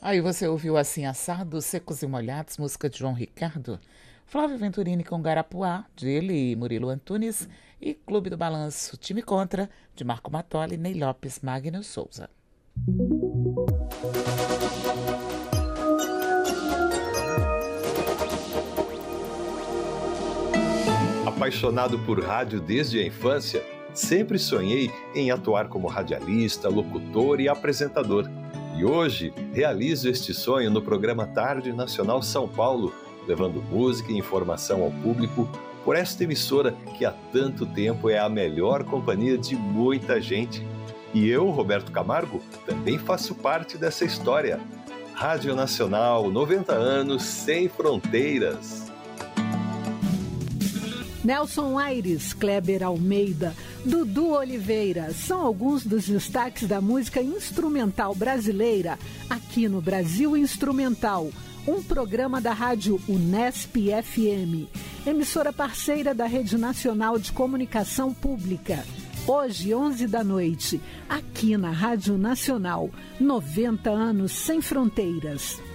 Aí você ouviu Assim Assado, Secos e Molhados, música de João Ricardo, Flávio Venturini com Garapuá, dele e Murilo Antunes, e Clube do Balanço, Time Contra, de Marco Matoli, Ney Lopes, Magno Souza. Apaixonado por rádio desde a infância, sempre sonhei em atuar como radialista, locutor e apresentador. E hoje realizo este sonho no programa Tarde Nacional São Paulo, levando música e informação ao público por esta emissora que há tanto tempo é a melhor companhia de muita gente. E eu, Roberto Camargo, também faço parte dessa história. Rádio Nacional, 90 anos sem fronteiras. Nelson Aires, Kleber Almeida, Dudu Oliveira são alguns dos destaques da música instrumental brasileira aqui no Brasil Instrumental, um programa da rádio Unesp FM, emissora parceira da Rede Nacional de Comunicação Pública. Hoje, 11 da noite, aqui na Rádio Nacional, 90 anos sem fronteiras.